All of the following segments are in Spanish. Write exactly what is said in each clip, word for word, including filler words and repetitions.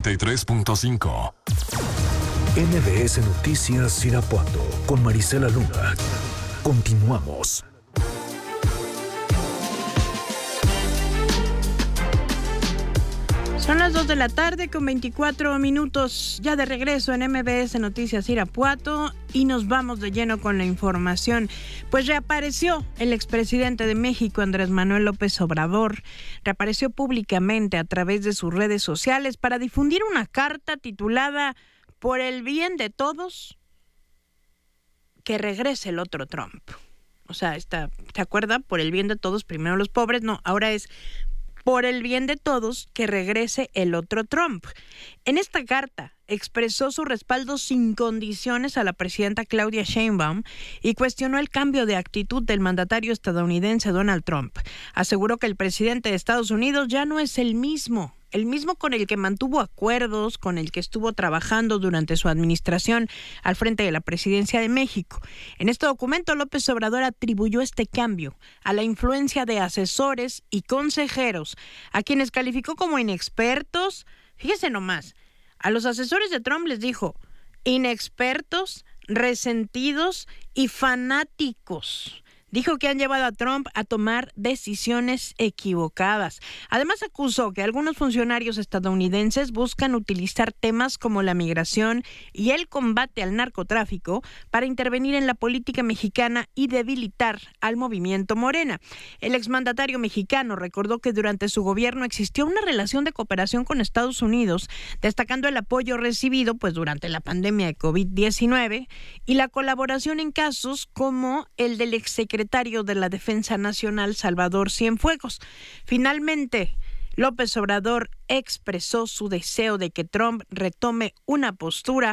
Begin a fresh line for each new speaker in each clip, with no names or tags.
noventa y tres punto cinco.
N B S Noticias Irapuato con Marisela Luna. Continuamos.
Son las dos de la tarde con veinticuatro minutos, ya de regreso en M B S Noticias Irapuato, y nos vamos de lleno con la información. Pues reapareció el expresidente de México, Andrés Manuel López Obrador. Reapareció públicamente a través de sus redes sociales para difundir una carta titulada "Por el bien de todos, que regrese el otro Trump". O sea, esta, ¿se acuerda? Por el bien de todos, primero los pobres. No, ahora es por el bien de todos, que regrese el otro Trump. En esta carta expresó su respaldo sin condiciones a la presidenta Claudia Sheinbaum y cuestionó el cambio de actitud del mandatario estadounidense Donald Trump. Aseguró que el presidente de Estados Unidos ya no es el mismo, el mismo con el que mantuvo acuerdos, con el que estuvo trabajando durante su administración al frente de la presidencia de México. En este documento, López Obrador atribuyó este cambio a la influencia de asesores y consejeros, a quienes calificó como inexpertos. Fíjese nomás, a los asesores de Trump les dijo inexpertos, resentidos y fanáticos. Dijo que han llevado a Trump a tomar decisiones equivocadas. Además, acusó que algunos funcionarios estadounidenses buscan utilizar temas como la migración y el combate al narcotráfico para intervenir en la política mexicana y debilitar al movimiento Morena. El exmandatario mexicano recordó que durante su gobierno existió una relación de cooperación con Estados Unidos, destacando el apoyo recibido pues durante la pandemia de covid diecinueve y la colaboración en casos como el del exsecretario secretario de la Defensa Nacional, Salvador Cienfuegos. Finalmente, López Obrador expresó su deseo de que Trump retome una postura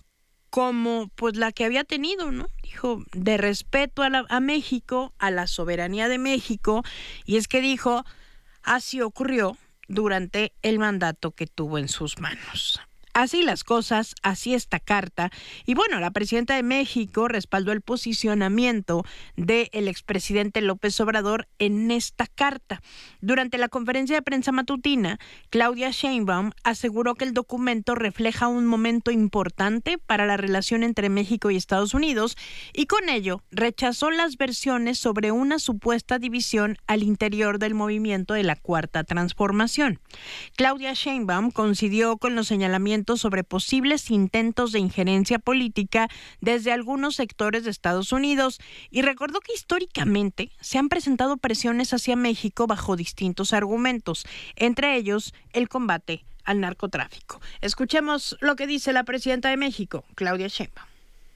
como pues la que había tenido, ¿no? Dijo, de respeto a, la, a México, a la soberanía de México, y es que dijo, así ocurrió durante el mandato que tuvo en sus manos. Así las cosas, así esta carta. Y bueno, la presidenta de México respaldó el posicionamiento del expresidente López Obrador en esta carta. Durante la conferencia de prensa matutina, Claudia Sheinbaum aseguró que el documento refleja un momento importante para la relación entre México y Estados Unidos y con ello rechazó las versiones sobre una supuesta división al interior del movimiento de la Cuarta Transformación. Claudia Sheinbaum coincidió con los señalamientos sobre posibles intentos de injerencia política desde algunos sectores de Estados Unidos y recordó que históricamente se han presentado presiones hacia México bajo distintos argumentos, entre ellos el combate al narcotráfico. Escuchemos lo que dice la presidenta de México, Claudia Sheinbaum.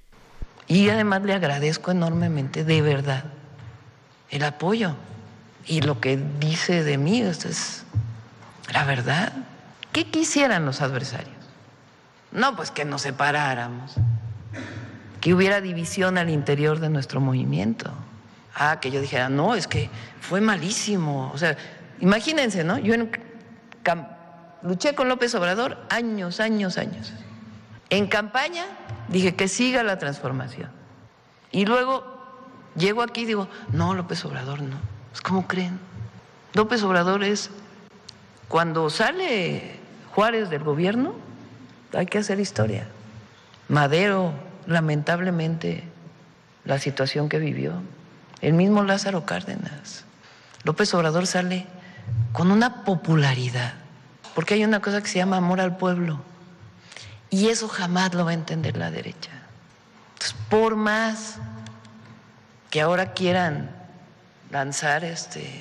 Y además le agradezco enormemente, de verdad, el apoyo y lo que dice de mí. Esto es la verdad. ¿Qué quisieran los adversarios? No, pues que nos separáramos, que hubiera división al interior de nuestro movimiento. Ah, que yo dijera, no, es que fue malísimo. O sea, imagínense, ¿no? Yo en, cam, luché con López Obrador años, años, años. En campaña dije que siga la transformación. Y luego llego aquí y digo, no, López Obrador no. Pues, ¿cómo creen? López Obrador es, cuando sale Juárez del gobierno, hay que hacer historia. Madero, lamentablemente, la situación que vivió. El mismo Lázaro Cárdenas. López Obrador sale con una popularidad, porque hay una cosa que se llama amor al pueblo, y eso jamás lo va a entender la derecha. Entonces, por más que ahora quieran lanzar este,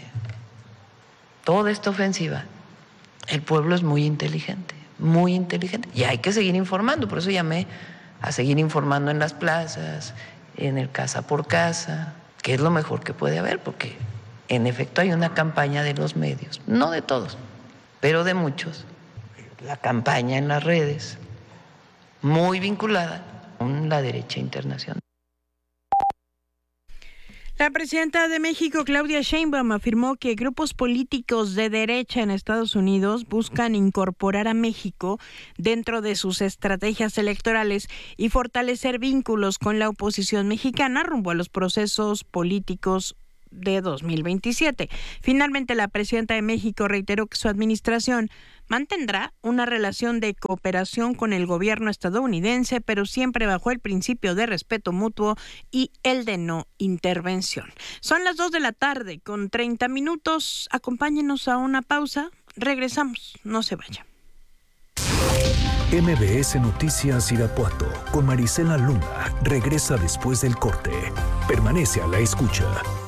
toda esta ofensiva, el pueblo es muy inteligente. Muy inteligente, y hay que seguir informando. Por eso llamé a seguir informando en las plazas, en el casa por casa, que es lo mejor que puede haber, porque en efecto hay una campaña de los medios, no de todos, pero de muchos, la campaña en las redes, muy vinculada con la derecha internacional.
La presidenta de México, Claudia Sheinbaum, afirmó que grupos políticos de derecha en Estados Unidos buscan incorporar a México dentro de sus estrategias electorales y fortalecer vínculos con la oposición mexicana rumbo a los procesos políticos de dos mil veintisiete. Finalmente, la presidenta de México reiteró que su administración mantendrá una relación de cooperación con el gobierno estadounidense, pero siempre bajo el principio de respeto mutuo y el de no intervención. Son las dos de la tarde con treinta minutos. Acompáñenos a una pausa. Regresamos. No se vaya.
M B S Noticias Irapuato con Marisela Luna regresa después del corte. Permanece a la escucha.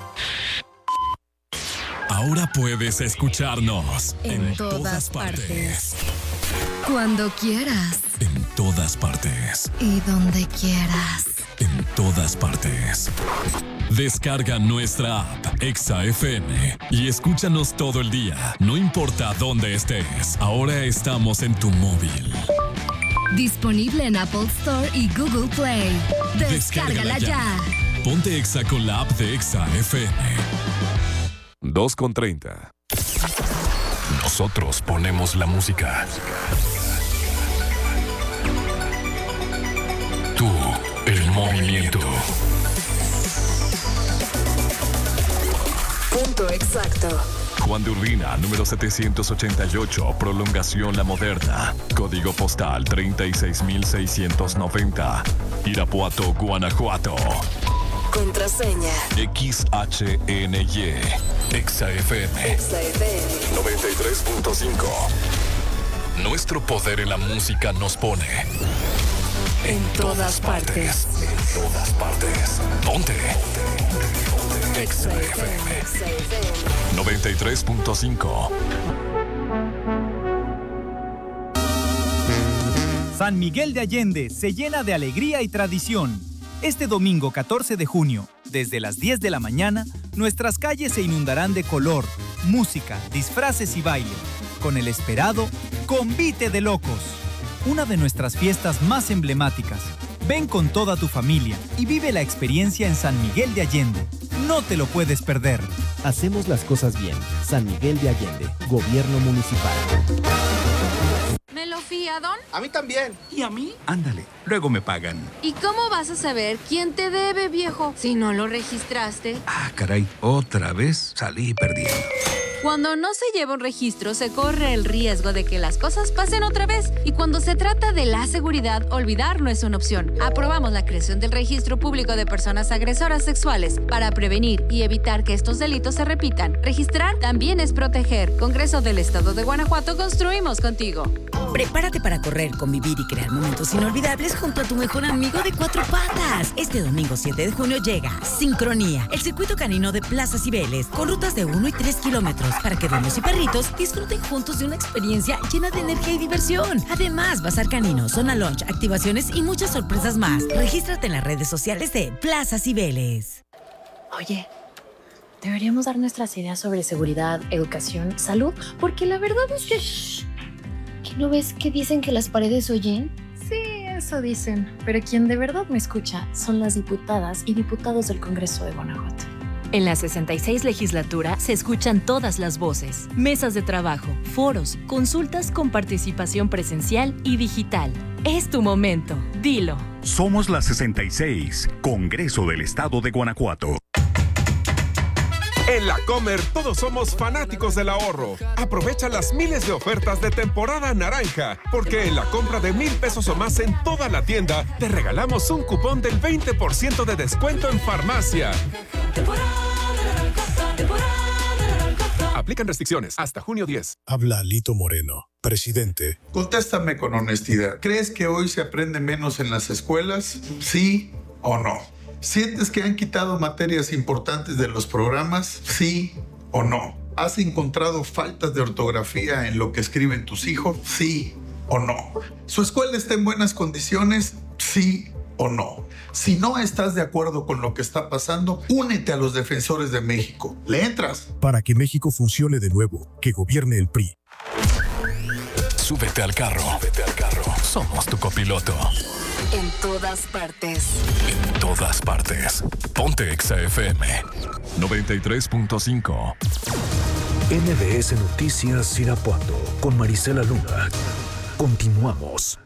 Ahora puedes escucharnos
en, en todas, todas partes. partes. Cuando quieras.
En todas partes.
Y donde quieras.
En todas partes. Descarga nuestra app Exa F M y escúchanos todo el día, no importa dónde estés. Ahora estamos en tu móvil.
Disponible en Apple Store y Google Play. Descárgala, Descárgala ya.
ya. Ponte Exa con la app de Exa F M.
dos con treinta.
Nosotros ponemos la música. Tú, el movimiento.
Punto exacto.
Juan de Urbina, número setecientos ochenta y ocho, Prolongación La Moderna. Código postal treinta y seis mil seiscientos noventa. Irapuato, Guanajuato.
Contraseña
X H N Y. Exa F M.
Exa F M
noventa y tres punto cinco. Nuestro poder en la música nos pone
en, en todas, todas partes.
partes. En todas partes. Ponte. Exa F M noventa y tres punto cinco.
San Miguel de Allende se llena de alegría y tradición. Este domingo catorce de junio, desde las diez de la mañana, nuestras calles se inundarán de color, música, disfraces y baile, con el esperado Convite de Locos, una de nuestras fiestas más emblemáticas. Ven con toda tu familia y vive la experiencia en San Miguel de Allende. No te lo puedes perder.
Hacemos las cosas bien. San Miguel de Allende, Gobierno Municipal.
¿Me lo fía, Don?
A mí también.
¿Y a mí? Ándale, luego me pagan.
¿Y cómo vas a saber quién te debe, viejo, si no lo registraste?
Ah, caray, otra vez salí perdiendo.
Cuando no se lleva un registro, se corre el riesgo de que las cosas pasen otra vez. Y cuando se trata de la seguridad, olvidar no es una opción. Aprobamos la creación del Registro Público de Personas Agresoras Sexuales para prevenir y evitar que estos delitos se repitan. Registrar también es proteger. Congreso del Estado de Guanajuato, construimos contigo.
Prepárate para correr, convivir y crear momentos inolvidables junto a tu mejor amigo de cuatro patas. Este domingo siete de junio llega Sincronía, el circuito canino de Plaza Cibeles, con rutas de uno y tres kilómetros para que dueños y perritos disfruten juntos de una experiencia llena de energía y diversión. Además, Bazar Canino, Zona Lunch, activaciones y muchas sorpresas más. Regístrate en las redes sociales de Plaza Cibeles.
Oye, deberíamos dar nuestras ideas sobre seguridad, educación, salud, porque la verdad es que... Shh, ¿que no ves que dicen que las paredes oyen? Sí, eso dicen, pero quien de verdad me escucha son las diputadas y diputados del Congreso de Guanajuato.
En la sesenta y seis legislatura se escuchan todas las voces, mesas de trabajo, foros, consultas con participación presencial y digital. Es tu momento, dilo.
Somos la sesenta y seis, Congreso del Estado de Guanajuato.
En La Comer todos somos fanáticos del ahorro. Aprovecha las miles de ofertas de temporada naranja, porque en la compra de mil pesos o más en toda la tienda, te regalamos un cupón del veinte por ciento de descuento en farmacia. Aplican restricciones hasta junio diez.
Habla Lito Moreno, presidente.
Contéstame con honestidad. ¿Crees que hoy se aprende menos en las escuelas? ¿Sí o no? ¿Sientes que han quitado materias importantes de los programas? ¿Sí o no? ¿Has encontrado faltas de ortografía en lo que escriben tus hijos? ¿Sí o no? ¿Su escuela está en buenas condiciones? ¿Sí o no? Si no estás de acuerdo con lo que está pasando, únete a los defensores de México. ¿Le entras?
Para que México funcione de nuevo, que gobierne el P R I.
Súbete al carro. Súbete al carro. Somos tu copiloto.
En todas partes.
En todas partes. Ponte Exa F M noventa y tres punto cinco.
M B S Noticias Irapuato con Marisela Luna. Continuamos.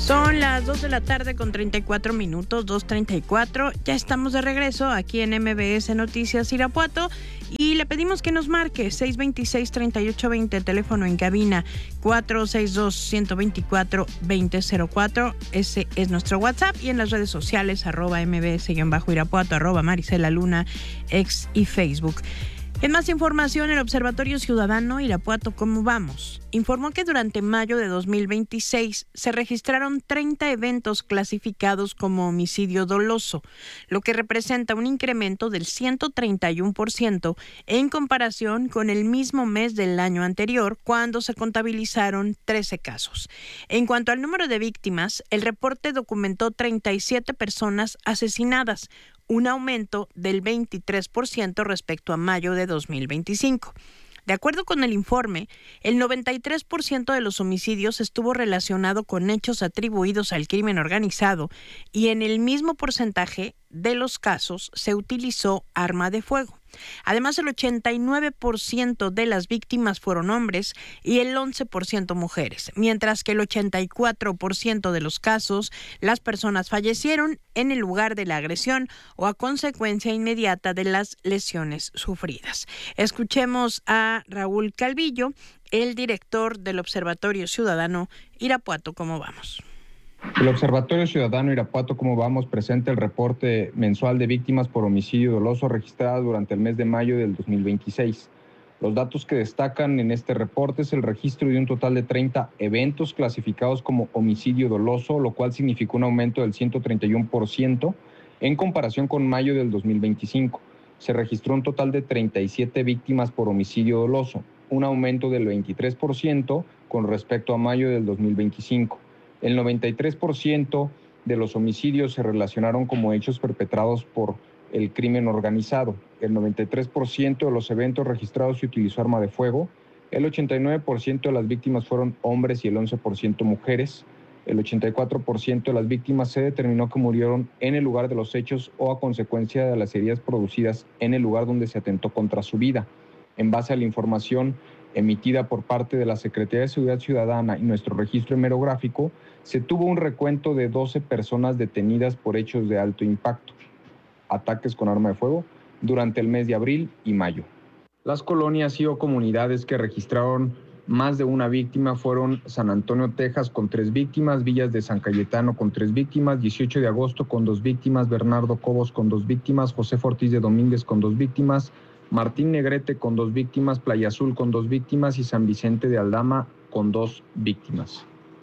Son las dos de la tarde con treinta y cuatro minutos, dos treinta y cuatro. Ya estamos de regreso aquí en M B S Noticias Irapuato y le pedimos que nos marque seis dos seis, tres ocho dos cero, teléfono en cabina cuatro seis dos, uno dos cuatro, dos cero cero cuatro. Ese es nuestro WhatsApp y en las redes sociales arroba mbs-irapuato, arroba Marisela Luna, ex y Facebook. En más información, el Observatorio Ciudadano Irapuato ¿Cómo vamos? Informó que durante mayo de dos mil veintiséis se registraron treinta eventos clasificados como homicidio doloso, lo que representa un incremento del ciento treinta y uno por ciento en comparación con el mismo mes del año anterior, cuando se contabilizaron trece casos. En cuanto al número de víctimas, el reporte documentó treinta y siete personas asesinadas, un aumento del veintitrés por ciento respecto a mayo de dos mil veinticinco. De acuerdo con el informe, el noventa y tres por ciento de los homicidios estuvo relacionado con hechos atribuidos al crimen organizado y en el mismo porcentaje de los casos se utilizó arma de fuego. Además, el ochenta y nueve por ciento de las víctimas fueron hombres y el once por ciento mujeres, mientras que el ochenta y cuatro por ciento de los casos las personas fallecieron en el lugar de la agresión o a consecuencia inmediata de las lesiones sufridas. Escuchemos a Raúl Calvillo, el director del Observatorio Ciudadano Irapuato ¿Cómo vamos?
El Observatorio Ciudadano Irapuato ¿Cómo vamos? Presenta el reporte mensual de víctimas por homicidio doloso registradas durante el mes de mayo del dos mil veintiséis. Los datos que destacan en este reporte es el registro de un total de treinta eventos clasificados como homicidio doloso, lo cual significó un aumento del ciento treinta y uno por ciento en comparación con mayo del dos mil veinticinco. Se registró un total de treinta y siete víctimas por homicidio doloso, un aumento del veintitrés por ciento con respecto a mayo del dos mil veinticinco. El noventa y tres por ciento de los homicidios se relacionaron como hechos perpetrados por el crimen organizado. El noventa y tres por ciento de los eventos registrados se utilizó arma de fuego. El ochenta y nueve por ciento de las víctimas fueron hombres y el once por ciento mujeres. El ochenta y cuatro por ciento de las víctimas se determinó que murieron en el lugar de los hechos o a consecuencia de las heridas producidas en el lugar donde se atentó contra su vida. En base a la información emitida por parte de la Secretaría de Seguridad Ciudadana y nuestro registro hemerográfico, se tuvo un recuento de doce personas detenidas por hechos de alto impacto, ataques con arma de fuego, durante el mes de abril y mayo. Las colonias y o comunidades que registraron más de una víctima fueron San Antonio, Texas, con tres víctimas, Villas de San Cayetano con tres víctimas, dieciocho de agosto con dos víctimas, Bernardo Cobos con dos víctimas, José Ortiz de Domínguez con dos víctimas, Martín Negrete con dos víctimas, Playa Azul con dos víctimas y San Vicente de Aldama con dos víctimas.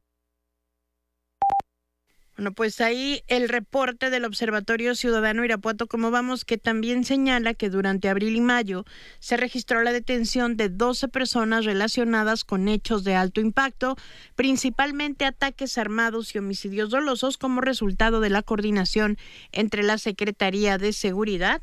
Bueno, pues ahí el reporte del Observatorio Ciudadano Irapuato ¿Cómo vamos? Que también señala que durante abril y mayo se registró la detención de doce personas relacionadas con hechos de alto impacto, principalmente ataques armados y homicidios dolosos como resultado de la coordinación entre la Secretaría de Seguridad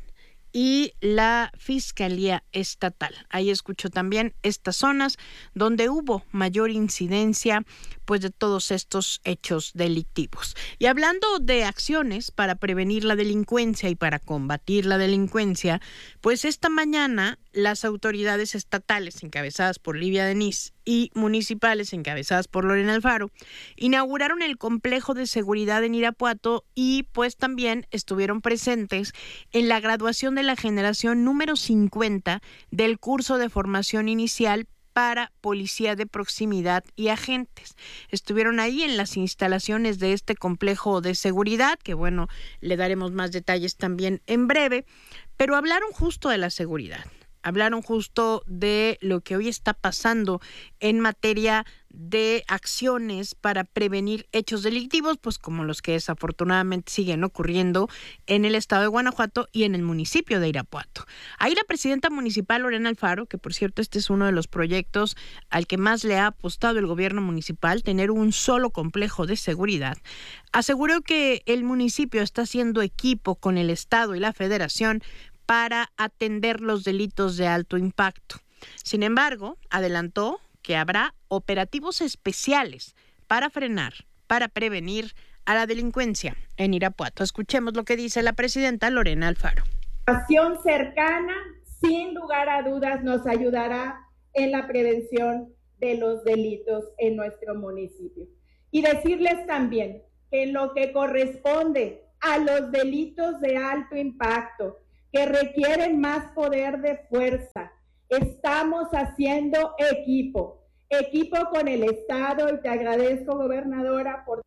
y la Fiscalía Estatal. Ahí escucho también estas zonas donde hubo mayor incidencia pues de todos estos hechos delictivos. Y hablando de acciones para prevenir la delincuencia y para combatir la delincuencia, pues esta mañana las autoridades estatales encabezadas por Livia Denis y municipales encabezadas por Lorena Alfaro inauguraron el complejo de seguridad en Irapuato y pues también estuvieron presentes en la graduación de la generación número cincuenta del curso de formación inicial para policía de proximidad y agentes. Estuvieron ahí en las instalaciones de este complejo de seguridad, que bueno, le daremos más detalles también en breve, pero hablaron justo de la seguridad. Hablaron justo de lo que hoy está pasando en materia de acciones para prevenir hechos delictivos, pues como los que desafortunadamente siguen ocurriendo en el estado de Guanajuato y en el municipio de Irapuato. Ahí la presidenta municipal Lorena Alfaro, que por cierto este es uno de los proyectos al que más le ha apostado el gobierno municipal, tener un solo complejo de seguridad, aseguró que el municipio está haciendo equipo con el estado y la federación para atender los delitos de alto impacto. Sin embargo, adelantó que habrá operativos especiales para frenar, para prevenir a la delincuencia en Irapuato. Escuchemos lo que dice la presidenta Lorena Alfaro.
La acción cercana, sin lugar a dudas, nos ayudará en la prevención de los delitos en nuestro municipio. Y decirles también que en lo que corresponde a los delitos de alto impacto, que requieren más poder de fuerza, estamos haciendo equipo, equipo con el Estado, y te agradezco, gobernadora, por...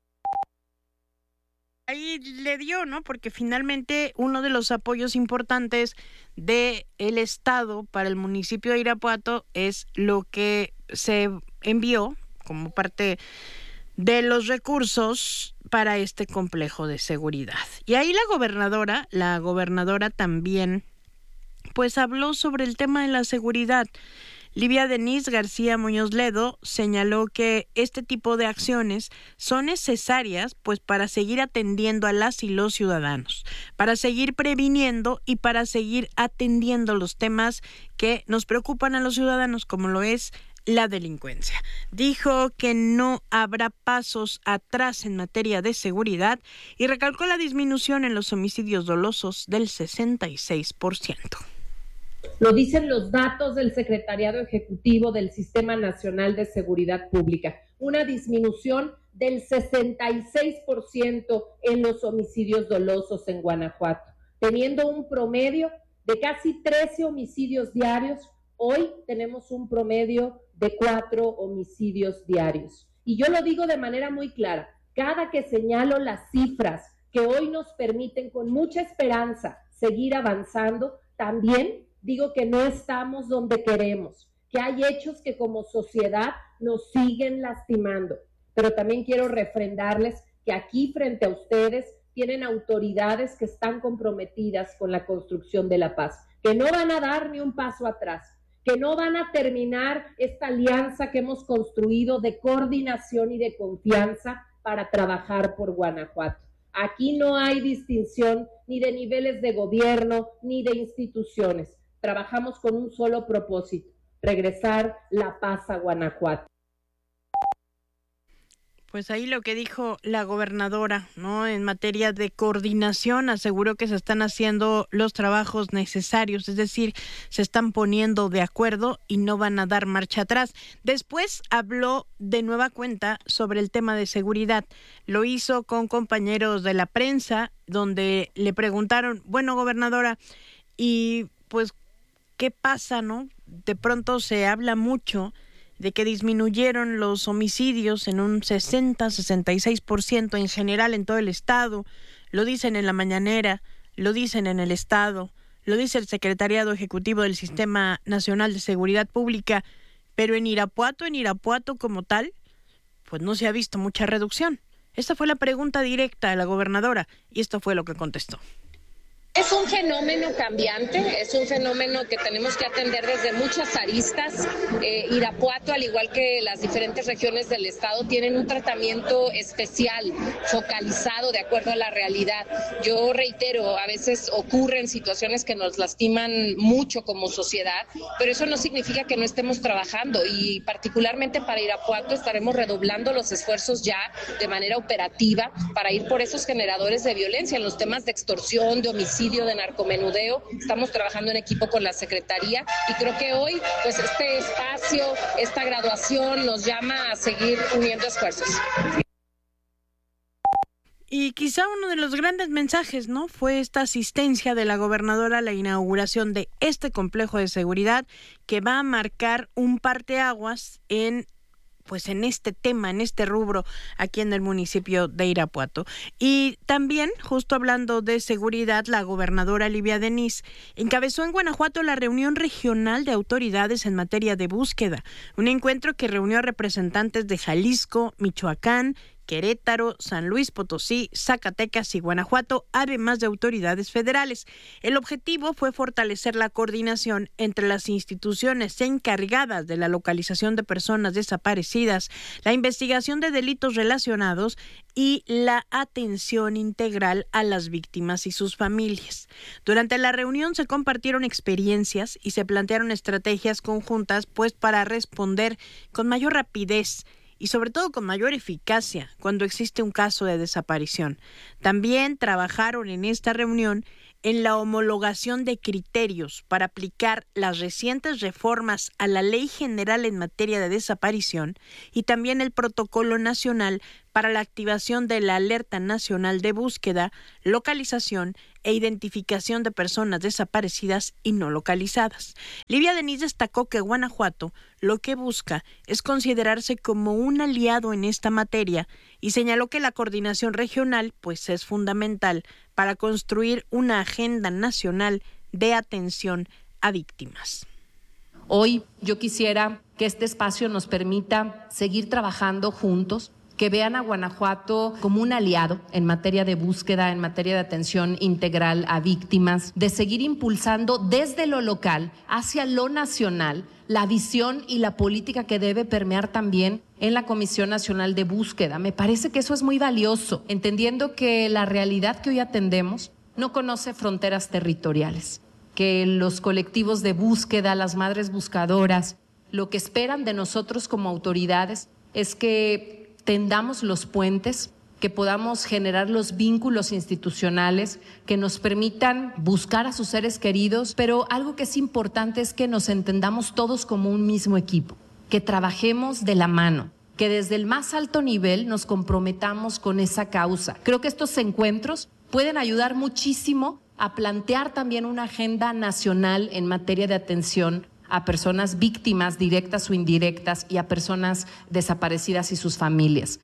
Ahí le dio, ¿no? Porque finalmente uno de los apoyos importantes del Estado para el municipio de Irapuato es lo que se envió como parte de los recursos para este complejo de seguridad. Y ahí la gobernadora, la gobernadora también, pues habló sobre el tema de la seguridad. Livia Denise García Muñoz Ledo señaló que este tipo de acciones son necesarias pues para seguir atendiendo a las y los ciudadanos, para seguir previniendo y para seguir atendiendo los temas que nos preocupan a los ciudadanos, como lo es la delincuencia. Dijo que no habrá pasos atrás en materia de seguridad y recalcó la disminución en los homicidios dolosos del sesenta y seis por ciento.
Lo dicen los datos del Secretariado Ejecutivo del Sistema Nacional de Seguridad Pública. Una disminución del sesenta y seis por ciento en los homicidios dolosos en Guanajuato, teniendo un promedio de casi trece homicidios diarios. Hoy tenemos un promedio de cuatro homicidios diarios. Y yo lo digo de manera muy clara, cada que señalo las cifras que hoy nos permiten con mucha esperanza seguir avanzando, también digo que no estamos donde queremos, que hay hechos que como sociedad nos siguen lastimando. Pero también quiero refrendarles que aquí frente a ustedes tienen autoridades que están comprometidas con la construcción de la paz, que no van a dar ni un paso atrás, que no van a terminar esta alianza que hemos construido de coordinación y de confianza para trabajar por Guanajuato. Aquí no hay distinción ni de niveles de gobierno ni de instituciones. Trabajamos con un solo propósito, regresar la paz a Guanajuato.
Pues ahí lo que dijo la gobernadora, ¿no? En materia de coordinación, aseguró que se están haciendo los trabajos necesarios, es decir, se están poniendo de acuerdo y no van a dar marcha atrás. Después habló de nueva cuenta sobre el tema de seguridad. Lo hizo con compañeros de la prensa, donde le preguntaron, bueno, gobernadora, y pues, ¿qué pasa, no? De pronto se habla mucho de que disminuyeron los homicidios en un sesenta, sesenta y seis por ciento en general en todo el estado. Lo dicen en la mañanera, lo dicen en el estado, lo dice el Secretariado Ejecutivo del Sistema Nacional de Seguridad Pública, pero en Irapuato, en Irapuato como tal, pues no se ha visto mucha reducción. Esta fue la pregunta directa de la gobernadora y esto fue lo que contestó.
Es un fenómeno cambiante, es un fenómeno que tenemos que atender desde muchas aristas. Eh, Irapuato, al igual que las diferentes regiones del estado, tienen un tratamiento especial, focalizado de acuerdo a la realidad. Yo reitero, a veces ocurren situaciones que nos lastiman mucho como sociedad, pero eso no significa que no estemos trabajando y particularmente para Irapuato estaremos redoblando los esfuerzos ya de manera operativa para ir por esos generadores de violencia en los temas de extorsión, de homicidio, de narcomenudeo. Estamos trabajando en equipo con la Secretaría y creo que hoy pues este espacio, esta graduación nos llama a seguir uniendo esfuerzos.
Y quizá uno de los grandes mensajes, ¿no?, fue esta asistencia de la gobernadora a la inauguración de este complejo de seguridad que va a marcar un parteaguas en pues en este tema, en este rubro, aquí en el municipio de Irapuato. Y también, justo hablando de seguridad, la gobernadora Livia Denise encabezó en Guanajuato la reunión regional de autoridades en materia de búsqueda, un encuentro que reunió a representantes de Jalisco, Michoacán, Querétaro, San Luis Potosí, Zacatecas y Guanajuato, además de autoridades federales. El objetivo fue fortalecer la coordinación entre las instituciones encargadas de la localización de personas desaparecidas, la investigación de delitos relacionados y la atención integral a las víctimas y sus familias. Durante la reunión se compartieron experiencias y se plantearon estrategias conjuntas pues para responder con mayor rapidez y sobre todo con mayor eficacia cuando existe un caso de desaparición. También trabajaron en esta reunión en la homologación de criterios para aplicar las recientes reformas a la Ley General en materia de desaparición y también el Protocolo Nacional para la activación de la Alerta Nacional de Búsqueda, Localización e Identificación de Personas Desaparecidas y No Localizadas. Livia Denis destacó que Guanajuato lo que busca es considerarse como un aliado en esta materia y señaló que la coordinación regional pues es fundamental para construir una agenda nacional de atención a víctimas.
Hoy yo quisiera que este espacio nos permita seguir trabajando juntos, que vean a Guanajuato como un aliado en materia de búsqueda, en materia de atención integral a víctimas, de seguir impulsando desde lo local hacia lo nacional la visión y la política que debe permear también en la Comisión Nacional de Búsqueda. Me parece que eso es muy valioso, entendiendo que la realidad que hoy atendemos no conoce fronteras territoriales, que los colectivos de búsqueda, las madres buscadoras, lo que esperan de nosotros como autoridades es que tendamos los puentes, que podamos generar los vínculos institucionales que nos permitan buscar a sus seres queridos, pero algo que es importante es que nos entendamos todos como un mismo equipo, que trabajemos de la mano, que desde el más alto nivel nos comprometamos con esa causa. Creo que estos encuentros pueden ayudar muchísimo a plantear también una agenda nacional en materia de atención a personas víctimas directas o indirectas y a personas desaparecidas y sus familias.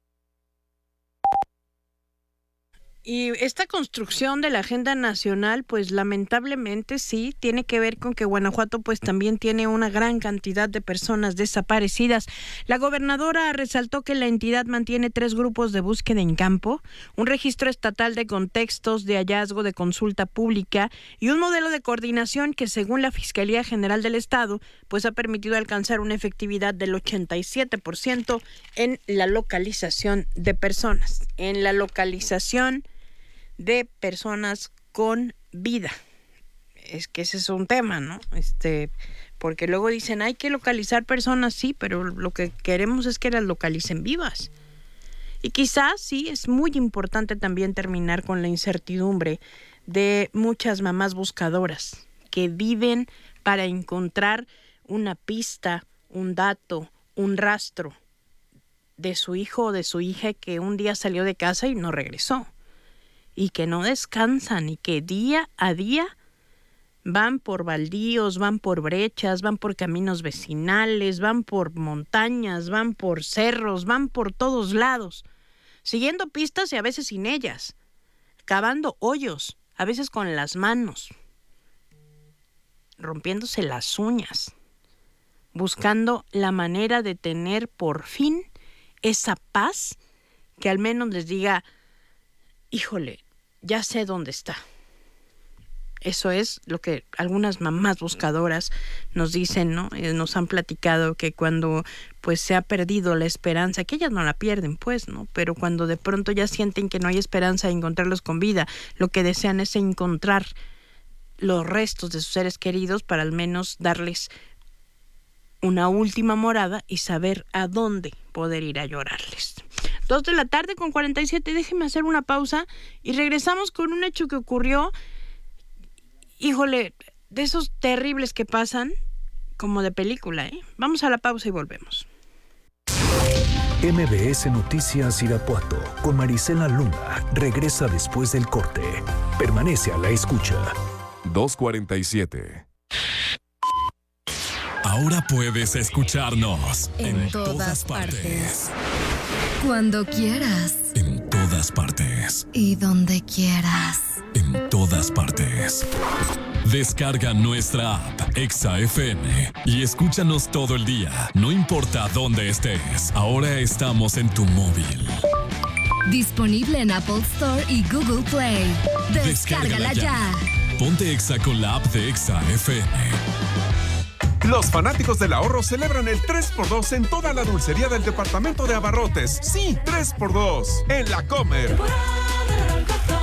Y esta construcción de la agenda nacional, pues lamentablemente sí, tiene que ver con que Guanajuato pues también tiene una gran cantidad de personas desaparecidas. La gobernadora resaltó que la entidad mantiene tres grupos de búsqueda en campo, un registro estatal de contextos de hallazgo de consulta pública y un modelo de coordinación que según la Fiscalía General del Estado pues ha permitido alcanzar una efectividad del ochenta y siete por ciento en la localización de personas, en la localización de personas con vida. Es que ese es un tema, ¿no? Este, porque luego dicen, hay que localizar personas, sí, pero lo que queremos es que las localicen vivas. Y quizás sí, es muy importante también terminar con la incertidumbre de muchas mamás buscadoras que viven para encontrar una pista, un dato, un rastro de su hijo o de su hija que un día salió de casa y no regresó. Y que no descansan y que día a día van por baldíos, van por brechas, van por caminos vecinales, van por montañas, van por cerros, van por todos lados, siguiendo pistas y a veces sin ellas, cavando hoyos, a veces con las manos, rompiéndose las uñas, buscando la manera de tener por fin esa paz que al menos les diga, híjole, ya sé dónde está. Eso es lo que algunas mamás buscadoras nos dicen, ¿no? Eh, nos han platicado que cuando pues se ha perdido la esperanza, que ellas no la pierden, pues, ¿no? Pero cuando de pronto ya sienten que no hay esperanza de encontrarlos con vida, lo que desean es encontrar los restos de sus seres queridos para al menos darles una última morada y saber a dónde poder ir a llorarles. Dos de la tarde con cuarenta y siete, déjeme hacer una pausa y regresamos con un hecho que ocurrió, híjole, de esos terribles que pasan como de película, ¿eh? Vamos a la pausa y volvemos.
M B S Noticias Irapuato con Marisela Luna regresa después del corte. Permanece a la escucha.
dos cuarenta y siete.
Ahora puedes escucharnos
en, en todas, todas partes. partes. Cuando quieras.
En todas partes.
Y donde quieras.
En todas partes. Descarga nuestra app Exa F M y escúchanos todo el día. No importa dónde estés. Ahora estamos en tu móvil.
Disponible en Apple Store y Google Play. Descárgala, Descárgala ya.
ya. Ponte Exa con la app de Exa F M.
Los fanáticos del ahorro celebran el tres por dos en toda la dulcería del departamento de abarrotes. Sí, tres por dos en La Comer.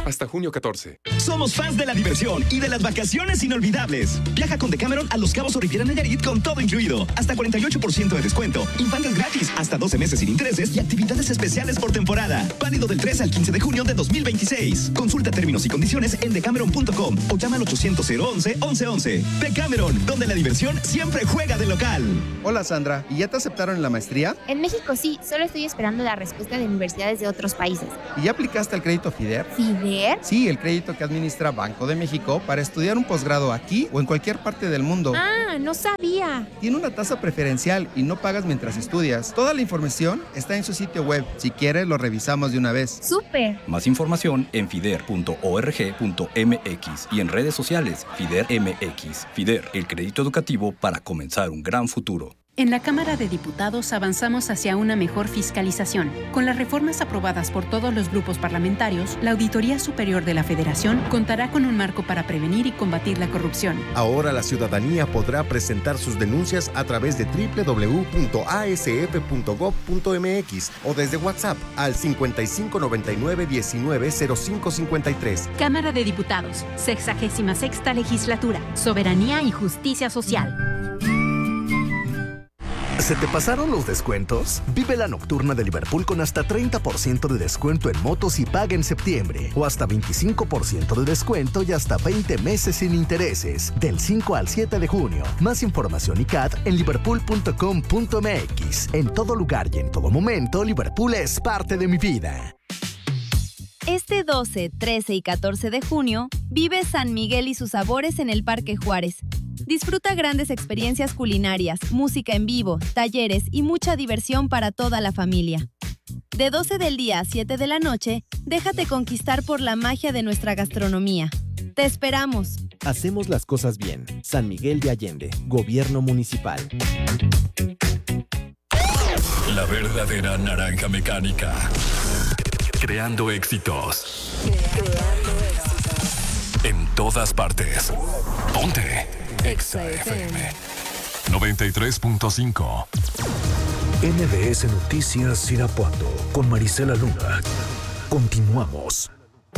Hasta junio catorce.
Somos fans de la diversión y de las vacaciones inolvidables. Viaja con Decameron a Los Cabos o Riviera Nayarit con todo incluido. Hasta cuarenta y ocho por ciento de descuento. Infantes gratis, hasta doce meses sin intereses y actividades especiales por temporada. Válido del tres al quince de junio de dos mil veintiséis. Consulta términos y condiciones en decameron punto com o llama al ochocientos once once once. Decameron, donde la diversión siempre juega de local.
Hola Sandra, ¿y ya te aceptaron en la maestría?
En México sí, solo estoy esperando la respuesta de universidades de otros países.
¿Y ya aplicaste al crédito FIDER?
¿FIDER?
Sí, el crédito que administra Banco de México para estudiar un posgrado aquí o en cualquier parte del mundo.
Ah, no sabía.
Tiene una tasa preferencial y no pagas mientras estudias. Toda la información está en su sitio web. Si quieres, lo revisamos de una vez.
¡Súper!
Más información en fider punto org punto m x y en redes sociales FIDER M X. FIDER, el crédito educativo para comenzar un gran futuro.
En la Cámara de Diputados avanzamos hacia una mejor fiscalización. Con las reformas aprobadas por todos los grupos parlamentarios, la Auditoría Superior de la Federación contará con un marco para prevenir y combatir la corrupción.
Ahora la ciudadanía podrá presentar sus denuncias a través de doble u doble u doble u punto a s f punto gob punto m x o desde WhatsApp al cincuenta y cinco noventa y nueve diecinueve cero cinco cincuenta y tres.
Cámara de Diputados, sexagésima sexta legislatura, soberanía y justicia social.
¿Se te pasaron los descuentos? Vive la nocturna de Liverpool con hasta treinta por ciento de descuento en motos y paga en septiembre. O hasta veinticinco por ciento de descuento y hasta veinte meses sin intereses. Del cinco al siete de junio. Más información y C A T en liverpool punto com punto m x. En todo lugar y en todo momento, Liverpool es parte de mi vida.
Este doce, trece y catorce de junio, vive San Miguel y sus sabores en el Parque Juárez. Disfruta grandes experiencias culinarias, música en vivo, talleres y mucha diversión para toda la familia. De doce del día a siete de la noche, déjate conquistar por la magia de nuestra gastronomía. ¡Te esperamos!
Hacemos las cosas bien. San Miguel de Allende, Gobierno Municipal.
La verdadera naranja mecánica. Creando éxitos.
Creando éxitos.
En todas partes. Ponte. Exa F M noventa y tres punto cinco.
M B S Noticias Irapuato con Marisela Luna. Continuamos.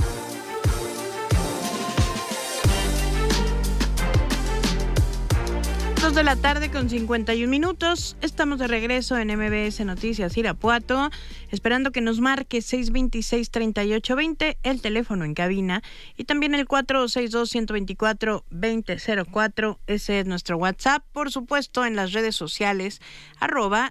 dos de la tarde con cincuenta y un minutos. Estamos de regreso en M B S Noticias Irapuato, esperando que nos marque seis veintiséis, treinta y ocho veinte, el teléfono en cabina, y también el cuatro seis dos, uno dos cuatro, dos cero cero cuatro. Ese es nuestro WhatsApp. Por supuesto, en las redes sociales, arroba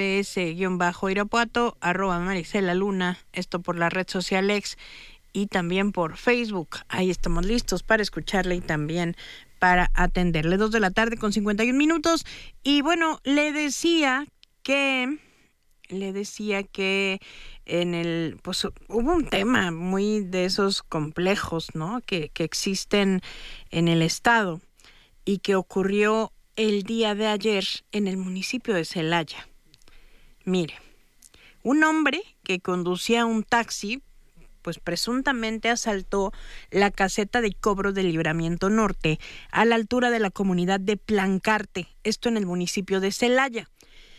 mbs-irapuato, arroba Marisela Luna, esto por la red social X, y también por Facebook. Ahí estamos listos para escucharle y también para atenderle. Dos de la tarde con cincuenta y un minutos. Y bueno, le decía que, le decía que en el, pues hubo un tema muy de esos complejos, ¿no? Que, que existen en el estado y que ocurrió el día de ayer en el municipio de Celaya. Mire, un hombre que conducía un taxi, pues presuntamente asaltó la caseta de cobro de Libramiento Norte a la altura de la comunidad de Plancarte, esto en el municipio de Celaya.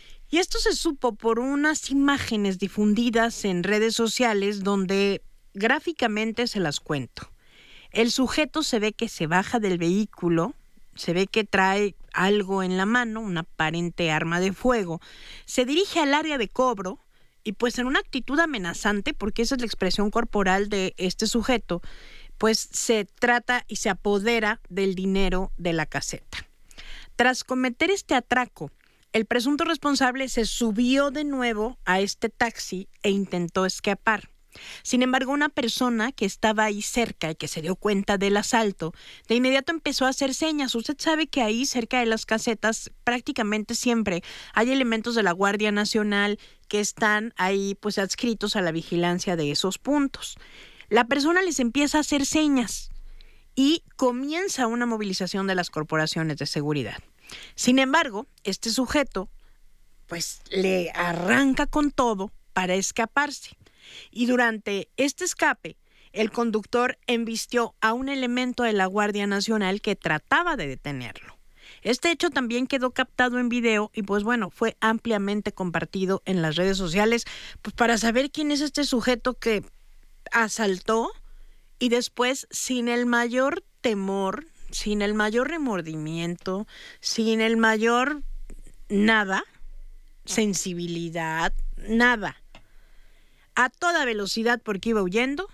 Y esto se supo por unas imágenes difundidas en redes sociales donde gráficamente se las cuento. El sujeto se ve que se baja del vehículo, se ve que trae algo en la mano, una aparente arma de fuego, se dirige al área de cobro, y pues en una actitud amenazante, porque esa es la expresión corporal de este sujeto, pues se trata y se apodera del dinero de la caseta. Tras cometer este atraco, el presunto responsable se subió de nuevo a este taxi e intentó escapar. Sin embargo, una persona que estaba ahí cerca y que se dio cuenta del asalto, de inmediato empezó a hacer señas. Usted sabe que ahí cerca de las casetas prácticamente siempre hay elementos de la Guardia Nacional que están ahí pues adscritos a la vigilancia de esos puntos. La persona les empieza a hacer señas y comienza una movilización de las corporaciones de seguridad. Sin embargo, este sujeto pues le arranca con todo para escaparse. Y durante este escape, el conductor embistió a un elemento de la Guardia Nacional que trataba de detenerlo. Este hecho también quedó captado en video y pues bueno, fue ampliamente compartido en las redes sociales pues para saber quién es este sujeto que asaltó y después, sin el mayor temor, sin el mayor remordimiento, sin el mayor nada, sensibilidad, nada, a toda velocidad porque iba huyendo,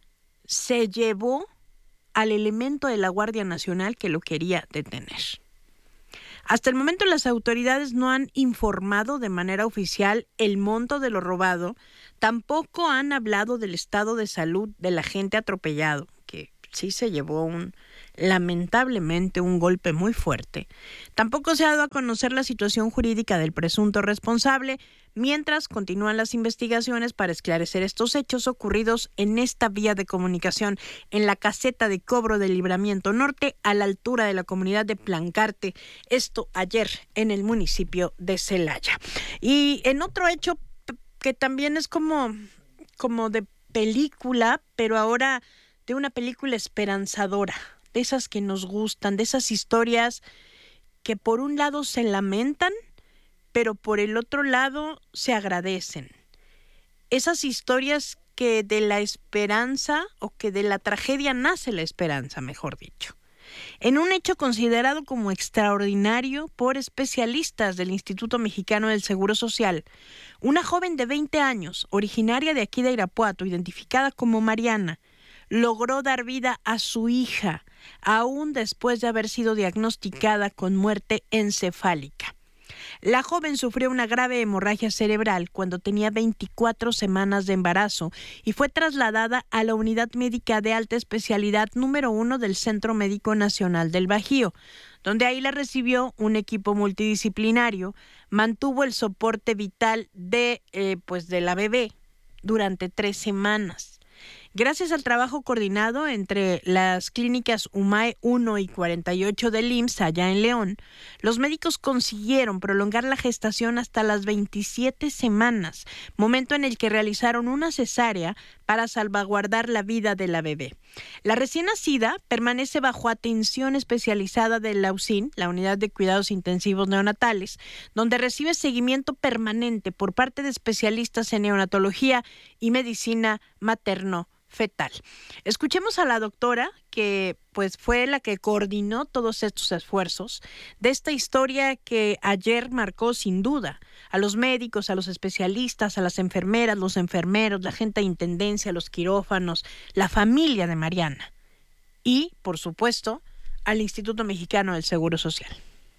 se llevó al elemento de la Guardia Nacional que lo quería detener. Hasta el momento las autoridades no han informado de manera oficial el monto de lo robado, tampoco han hablado del estado de salud del agente atropellado, que sí se llevó un, lamentablemente, un golpe muy fuerte. Tampoco se ha dado a conocer la situación jurídica del presunto responsable, mientras continúan las investigaciones para esclarecer estos hechos ocurridos en esta vía de comunicación en la caseta de cobro del Libramiento Norte a la altura de la comunidad de Plancarte, esto ayer en el municipio de Celaya. Y en otro hecho que también es como, como de película, pero ahora de una película esperanzadora, de esas que nos gustan, de esas historias que por un lado se lamentan, pero por el otro lado se agradecen. Esas historias que de la esperanza o que de la tragedia nace la esperanza, mejor dicho. En un hecho considerado como extraordinario por especialistas del Instituto Mexicano del Seguro Social, una joven de veinte años, originaria de aquí de Irapuato, identificada como Mariana, logró dar vida a su hija, aún después de haber sido diagnosticada con muerte encefálica. La joven sufrió una grave hemorragia cerebral cuando tenía veinticuatro semanas de embarazo y fue trasladada a la unidad médica de alta especialidad número uno del Centro Médico Nacional del Bajío, donde ahí la recibió un equipo multidisciplinario, mantuvo el soporte vital de, eh, pues de la bebé durante tres semanas. Gracias al trabajo coordinado entre las clínicas UMAE uno y cuarenta y ocho del I M S S allá en León, los médicos consiguieron prolongar la gestación hasta las veintisiete semanas, momento en el que realizaron una cesárea para salvaguardar la vida de la bebé. La recién nacida permanece bajo atención especializada de la U S I N, la Unidad de Cuidados Intensivos Neonatales, donde recibe seguimiento permanente por parte de especialistas en neonatología y medicina materno fetal. Escuchemos a la doctora que pues fue la que coordinó todos estos esfuerzos de esta historia que ayer marcó sin duda a los médicos, a los especialistas, a las enfermeras, los enfermeros, la gente de intendencia, los quirófanos, la familia de Mariana y, por supuesto, al Instituto Mexicano del Seguro Social.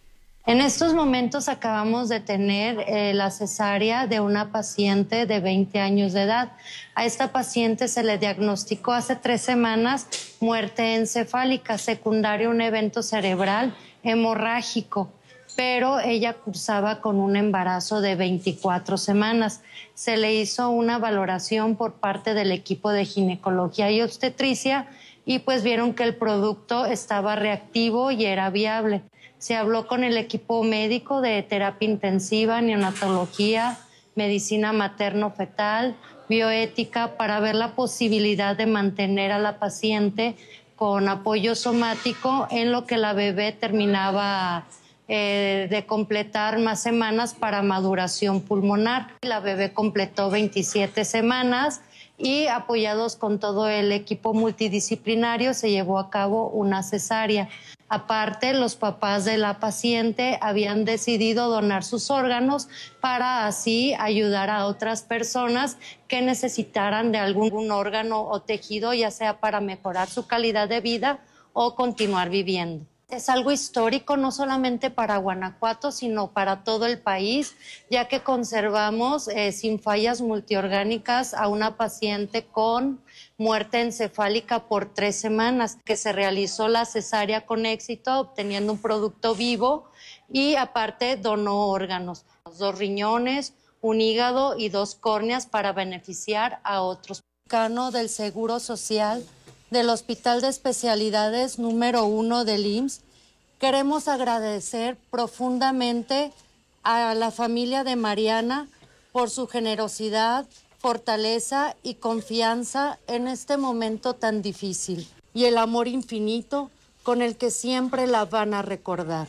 En estos momentos acabamos de tener eh, la cesárea de una paciente de veinte años de edad. A esta paciente se le diagnosticó hace tres semanas muerte encefálica, secundaria a un evento cerebral hemorrágico, pero ella cursaba con un embarazo de veinticuatro semanas. Se le hizo una valoración por parte del equipo de ginecología y obstetricia y pues vieron que el producto estaba reactivo y era viable. Se habló con el equipo médico de terapia intensiva, neonatología, medicina materno-fetal, bioética, para ver la posibilidad de mantener a la paciente con apoyo somático en lo que la bebé terminaba eh, de completar más semanas para maduración pulmonar. La bebé completó veintisiete semanas y apoyados con todo el equipo multidisciplinario se llevó a cabo una cesárea. Aparte, los papás de la paciente habían decidido donar sus órganos para así ayudar a otras personas que necesitaran de algún órgano o tejido, ya sea para mejorar su calidad de vida o continuar viviendo. Es algo histórico no solamente para Guanajuato, sino para todo el país, ya que conservamos eh, sin fallas multiorgánicas a una paciente con muerte encefálica por tres semanas, que se realizó la cesárea con éxito, obteniendo un producto vivo y aparte donó órganos, dos riñones, un hígado y dos córneas para beneficiar a otros. Mexicano del Seguro Social del Hospital de Especialidades número uno del I M S S, queremos agradecer profundamente a la familia de Mariana por su generosidad, fortaleza y confianza en este momento tan difícil y el amor infinito con el que siempre la van a recordar.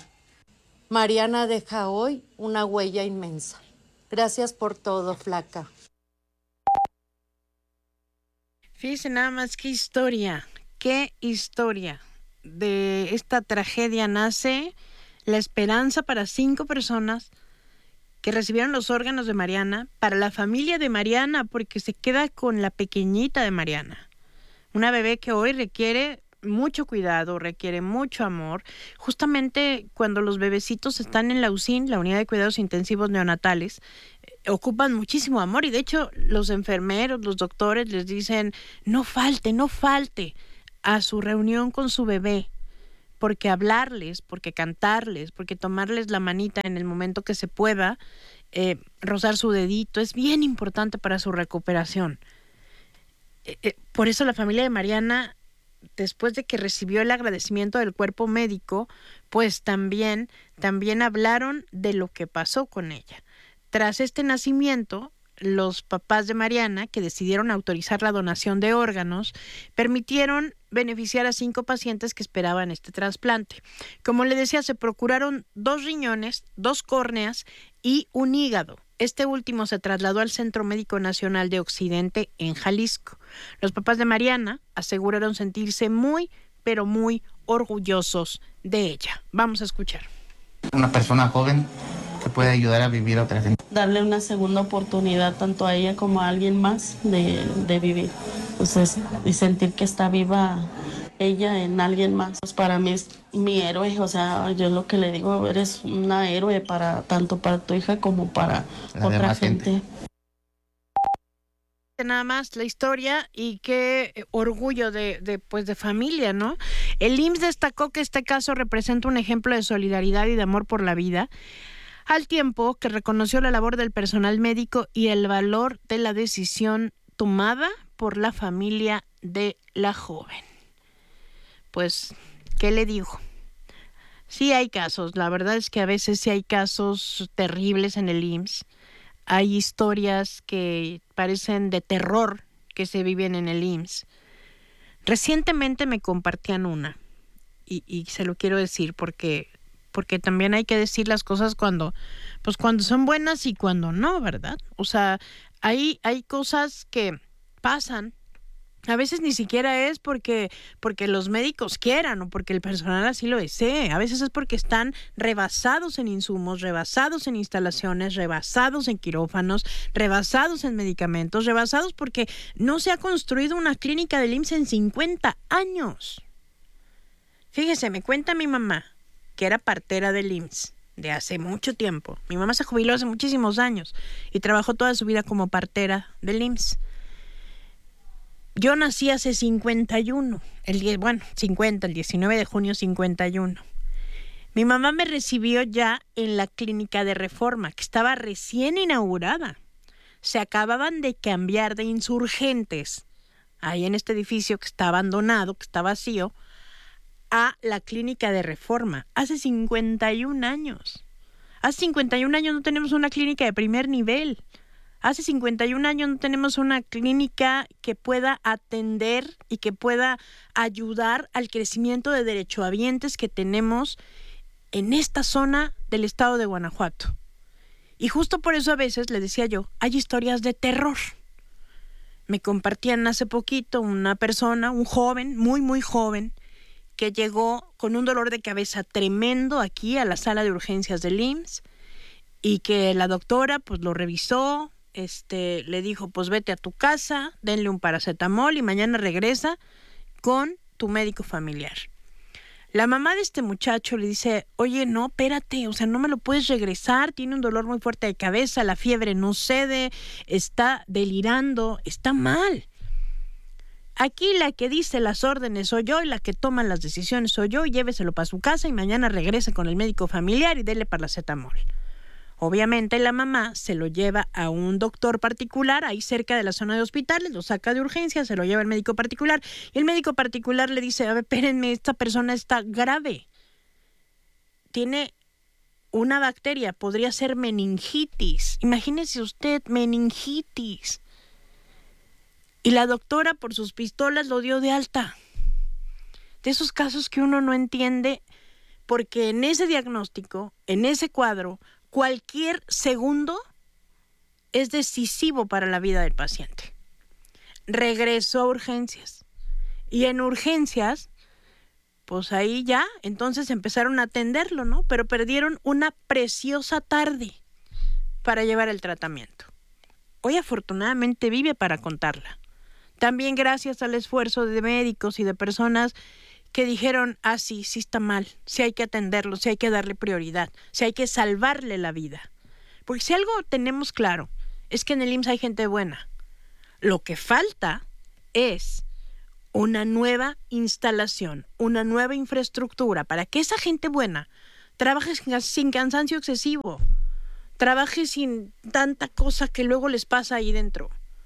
Mariana deja hoy una huella inmensa. Gracias por todo, flaca.
Fíjese nada más qué historia, qué historia. De esta tragedia nace la esperanza para cinco personas que recibieron los órganos de Mariana, para la familia de Mariana, porque se queda con la pequeñita de Mariana. Una bebé que hoy requiere mucho cuidado, requiere mucho amor. Justamente cuando los bebecitos están en la U C I N, la Unidad de Cuidados Intensivos Neonatales, eh, ocupan muchísimo amor y de hecho los enfermeros, los doctores les dicen no falte, no falte a su reunión con su bebé, porque hablarles, porque cantarles, porque tomarles la manita en el momento que se pueda, eh, rozar su dedito, es bien importante para su recuperación. Eh, eh, por eso la familia de Mariana, después de que recibió el agradecimiento del cuerpo médico, pues también, también hablaron de lo que pasó con ella. Tras este nacimiento, los papás de Mariana, que decidieron autorizar la donación de órganos, permitieron beneficiar a cinco pacientes que esperaban este trasplante. Como le decía, se procuraron dos riñones, dos córneas y un hígado. Este último se trasladó al Centro Médico Nacional de Occidente en Jalisco. Los papás de Mariana aseguraron sentirse muy, pero muy orgullosos de ella. Vamos a escuchar.
Una persona joven que puede ayudar a vivir otra gente.
Darle una segunda oportunidad tanto a ella como a alguien más de, de vivir. Entonces, y sentir que está viva ella en alguien más. Pues para mí es mi héroe, o sea, yo lo que le digo, eres una héroe para tanto para tu hija como para la otra gente. gente.
Nada más la historia y qué orgullo de, de, pues de familia, ¿no? El I M S S destacó que este caso representa un ejemplo de solidaridad y de amor por la vida, al tiempo que reconoció la labor del personal médico y el valor de la decisión tomada por la familia de la joven. Pues, ¿qué le digo? Sí hay casos, la verdad es que a veces sí hay casos terribles en el I M S S. Hay historias que parecen de terror que se viven en el I M S S. Recientemente me compartían una, y, y se lo quiero decir porque, porque también hay que decir las cosas cuando, pues cuando son buenas y cuando no, ¿verdad? O sea, hay, hay cosas que pasan. A veces ni siquiera es porque, porque los médicos quieran o porque el personal así lo desee. A veces es porque están rebasados en insumos, rebasados en instalaciones, rebasados en quirófanos, rebasados en medicamentos, rebasados porque no se ha construido una clínica del I M S S en cincuenta años. Fíjese, me cuenta mi mamá, que era partera del I M S S de hace mucho tiempo. Mi mamá se jubiló hace muchísimos años y trabajó toda su vida como partera del I M S S. Yo nací hace cincuenta y uno, el diez, bueno, cincuenta, el diecinueve de junio cincuenta y uno. Mi mamá me recibió ya en la clínica de Reforma, que estaba recién inaugurada. Se acababan de cambiar de Insurgentes, ahí en este edificio que está abandonado, que está vacío, a la clínica de Reforma, hace cincuenta y un años. Hace cincuenta y un años no tenemos una clínica de primer nivel. Hace cincuenta y un años no tenemos una clínica que pueda atender y que pueda ayudar al crecimiento de derechohabientes que tenemos en esta zona del estado de Guanajuato. Y justo por eso a veces, le decía yo, hay historias de terror. Me compartían hace poquito una persona, un joven, muy muy joven, que llegó con un dolor de cabeza tremendo aquí a la sala de urgencias del I M S S y que la doctora pues lo revisó. Este, le dijo, pues vete a tu casa, denle un paracetamol y mañana regresa con tu médico familiar. La mamá de este muchacho le dice, oye, no, espérate, o sea, no me lo puedes regresar, tiene un dolor muy fuerte de cabeza, la fiebre no cede, está delirando, está mal. Aquí la que dice las órdenes soy yo y la que toma las decisiones soy yo, y lléveselo para su casa y mañana regrese con el médico familiar y dele paracetamol. Obviamente la mamá se lo lleva a un doctor particular ahí cerca de la zona de hospitales, lo saca de urgencia, se lo lleva al médico particular y el médico particular le dice, a ver, espérenme, esta persona está grave. Tiene una bacteria, podría ser meningitis. Imagínese usted, meningitis. Y la doctora por sus pistolas lo dio de alta. De esos casos que uno no entiende, porque en ese diagnóstico, en ese cuadro, cualquier segundo es decisivo para la vida del paciente. regresó a urgencias. Y en urgencias, pues ahí ya, entonces empezaron a atenderlo, ¿no? Pero perdieron una preciosa tarde para llevar el tratamiento. Hoy afortunadamente vive para contarla. También gracias al esfuerzo de médicos y de personas que dijeron, ah, sí, sí está mal, sí hay que atenderlo, sí hay que darle prioridad, sí hay que salvarle la vida. Porque si algo tenemos claro, es que en el I M S S hay gente buena. Lo que falta es una nueva instalación, una nueva infraestructura para que esa gente buena trabaje sin cansancio excesivo, trabaje sin tanta cosa que luego les pasa ahí dentro.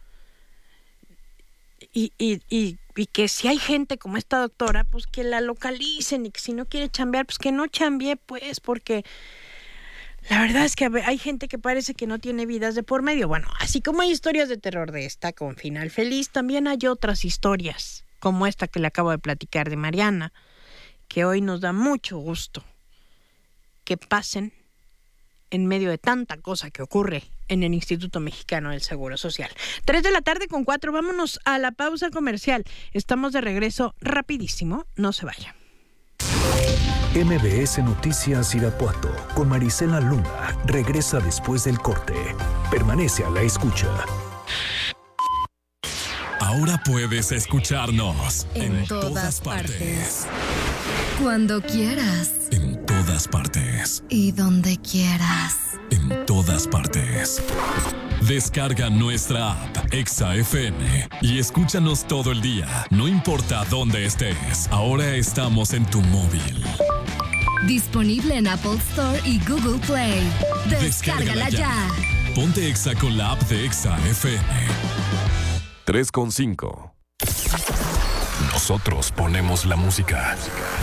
Y, y, y, y que si hay gente como esta doctora, pues que la localicen, y que si no quiere chambear, pues que no chambee, pues, porque la verdad es que hay gente que parece que no tiene vidas de por medio. Bueno, así como hay historias de terror de esta con final feliz, también hay otras historias, como esta que le acabo de platicar de Mariana, que hoy nos da mucho gusto que pasen en medio de tanta cosa que ocurre en el Instituto Mexicano del Seguro Social. Tres de la tarde con cuatro, vámonos a la pausa comercial. Estamos de regreso rapidísimo, no se vaya.
M B S Noticias Irapuato con Marisela Luna regresa después del corte. Permanece a la escucha.
Ahora puedes escucharnos
en, en todas, todas partes. partes. Cuando quieras.
En todas partes.
Y donde quieras.
En todas partes. Descarga nuestra app Exa F M y escúchanos todo el día, no importa dónde estés. Ahora estamos en tu móvil.
Disponible en Apple Store y Google Play. Descárgala, Descárgala ya.
ya. Ponte Exa con la app de Exa F M.
tres con cinco.
Nosotros ponemos la música.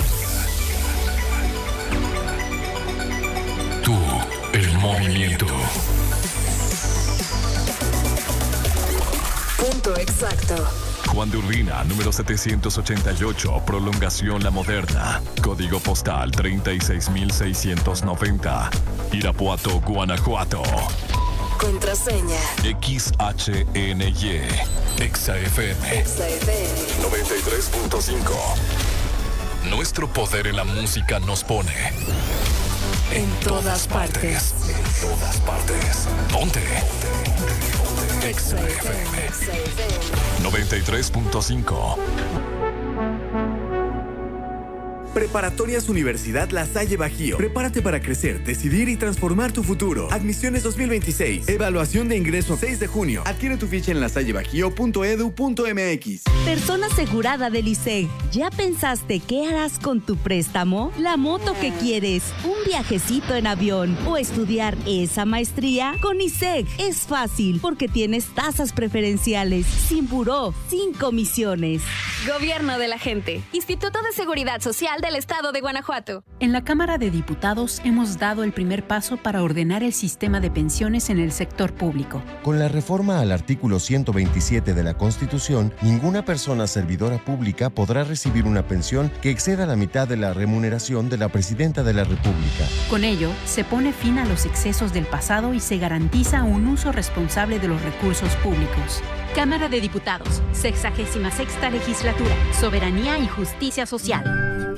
Tú, el movimiento.
Punto exacto.
Juan de Urbina, número setecientos ochenta y ocho, Prolongación La Moderna. Código postal treinta y seis mil seiscientos noventa. Irapuato, Guanajuato.
Contraseña
X H N Y. Exa F M.
Exa F M
noventa y tres punto cinco. Nuestro poder en la música nos pone
en, en todas, todas partes.
partes. En todas partes. Ponte. Exa F M noventa y tres punto cinco.
Preparatorias Universidad La Salle Bajío. Prepárate para crecer, decidir y transformar tu futuro. Admisiones dos mil veintiséis. Evaluación de ingreso seis de junio. Adquiere tu ficha en lasallebajío punto edu punto m x.
Persona asegurada del I S E G. ¿Ya pensaste qué harás con tu préstamo? La moto que quieres, un viajecito en avión o estudiar esa maestría. Con I S E G es fácil porque tienes tasas preferenciales, sin buró, sin comisiones.
Gobierno de la gente. Instituto de Seguridad Social del Estado de Guanajuato.
En la Cámara de Diputados hemos dado el primer paso para ordenar el sistema de pensiones en el sector público.
Con la reforma al artículo ciento veintisiete de la Constitución, ninguna persona servidora pública podrá recibir una pensión que exceda la mitad de la remuneración de la Presidenta de la República.
Con ello, se pone fin a los excesos del pasado y se garantiza un uso responsable de los recursos públicos. Cámara de Diputados, sexagésima sexta legislatura, Soberanía y Justicia Social.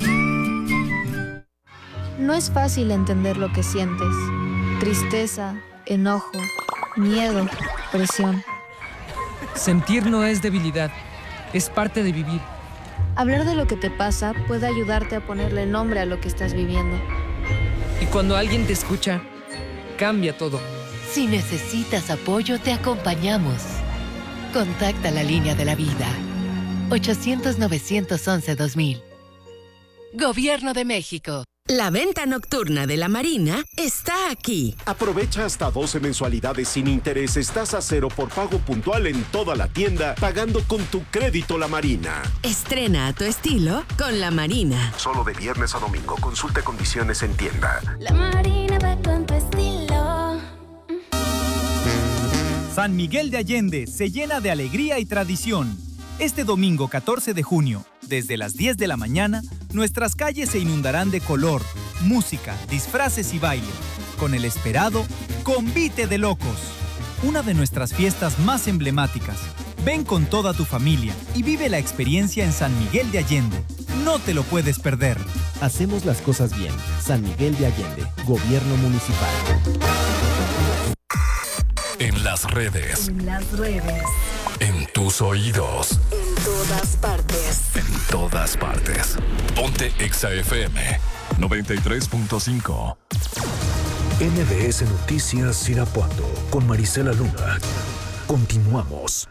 No es fácil entender lo que sientes. Tristeza, enojo, miedo, presión.
Sentir no es debilidad, es parte de vivir.
Hablar de lo que te pasa puede ayudarte a ponerle nombre a lo que estás viviendo.
Y cuando alguien te escucha, cambia todo.
Si necesitas apoyo, te acompañamos. Contacta la línea de la vida. ochocientos, novecientos once, dos mil. Gobierno de México.
La venta nocturna de la Marina está aquí.
Aprovecha hasta doce mensualidades sin intereses, tasa cero por pago puntual en toda la tienda, pagando con tu crédito La Marina.
Estrena a tu estilo con La Marina.
Solo de viernes a domingo. Consulte condiciones en tienda.
La Marina va con tu estilo.
San Miguel de Allende se llena de alegría y tradición. Este domingo catorce de junio, desde las diez de la mañana, nuestras calles se inundarán de color, música, disfraces y baile, con el esperado Convite de Locos, una de nuestras fiestas más emblemáticas, Ven con toda tu familia y vive la experiencia en San Miguel de Allende. No te lo puedes perder.
Hacemos las cosas bien. San Miguel de Allende, Gobierno Municipal.
En las redes.
En las redes.
En tus oídos.
En todas partes.
En todas partes. Ponte Exa F M noventa y tres punto cinco.
M B S Noticias Irapuato con Marisela Luna. Continuamos.